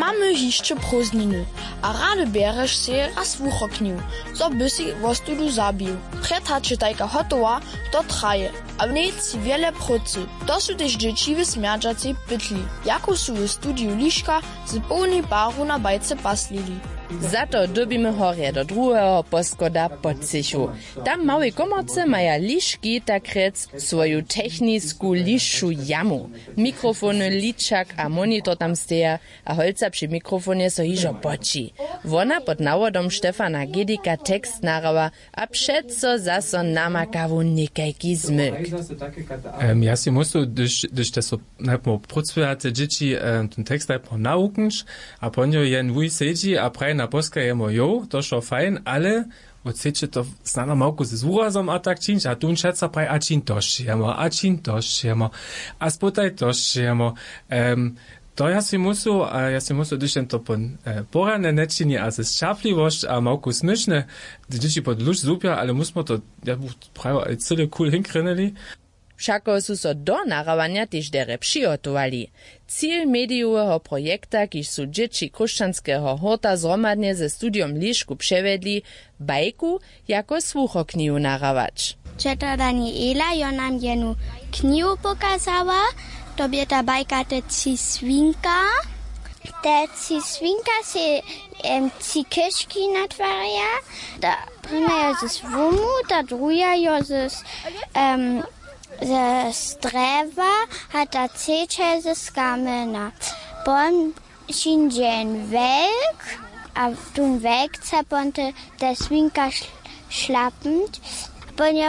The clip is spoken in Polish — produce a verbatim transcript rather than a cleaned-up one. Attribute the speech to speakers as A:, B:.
A: Mamy hišće prózdniny a rady biereš si raz wuchokniu, so by si wostudu zabił. Pretače tajka hotowa, to traje, a w niej si wiele procy. To su też dzieciwy smerdżacy pytli, jako su w studiu liszka z pełnej baru na bajce paslili.
B: Za to dobimy horje do druhého poskoda Podsychu. Tam małej komorce maja liški tak rec swoju technisku liššu jamu. Mikrofony, ličak a monitor tam steja, a holca przy mikrofonie so hižo poči. Wona pod nawodom Stefana Gedika tekst narała, a předso zaso namakawu nikajki zmyk.
C: Um, ja si musu, gdyż te so najpierw procujate dzieci um, ten tekst najpierw nauczyć, a ponio jen wuj sedzi, a praj na boska jemo jo, to šo fajn, ale odsjeće to znano malko z urazom a tak činč, a tu šeca praj a čin to šijemo, a čin to šijemo, a spotaj to šijemo. Um, to ja si musu, a ja si musu, když to pon e, porane nečini, a se ščapliwość, a malko smyšne, když pod luž zupja, ale musmo to, ja buch prajo, cyle cool hinkreneli.
B: Všako su so do narawanja tež dere přihotowali. Cíl mediowego projekta, kiž su dzieci kruščanského horta zromadne ze studium lišku převedli, bajku jako słuchoknihu narawacz.
D: Četa Daniela, jo nam jenu knihu pokazała, tobie ta bajka te ci svinka. Te ci svinka se um, ci kyszki natwarja, da prima jo ze svumu, da druga jo ze um, ze strewa, a ta ceče ze skamena. Pon šinđen velk, a tun velk ceponte te svinka šlapnt, pon